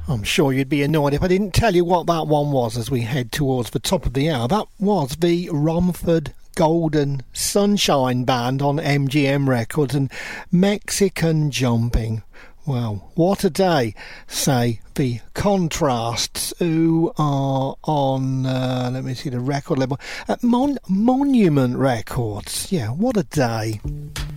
I'm sure you'd be annoyed if I didn't tell you what that one was as we head towards the top of the hour. That was the Romford Golden Sunshine Band on MGM Records and Mexican Jumping. Well, what a day, say the Contrasts, who are on, let me see the record label, at Monument Records. Yeah, what a day.